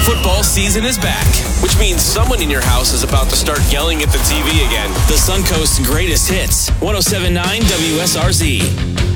Football season is back, which means someone in your house is about to start yelling at the TV again. The Suncoast's greatest hits, 107.9 WSRZ.